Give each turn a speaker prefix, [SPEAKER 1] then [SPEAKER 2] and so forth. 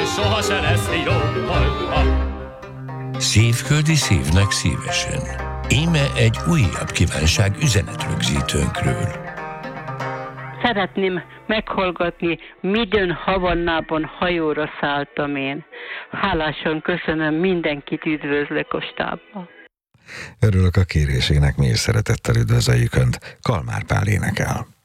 [SPEAKER 1] soha se lesz jó.
[SPEAKER 2] Szívföldi szívnek szívesen. Íme egy újabb kívánság üzenetrögzítőnkről.
[SPEAKER 3] Szeretném meghallgatni, midőn Havannában hajóra szálltam én. Hálásan köszönöm, mindenkit üdvözlök a stábba.
[SPEAKER 4] Örülök a kérésének, mi is szeretettel üdvözöljük Önt. Kalmár Pál énekel.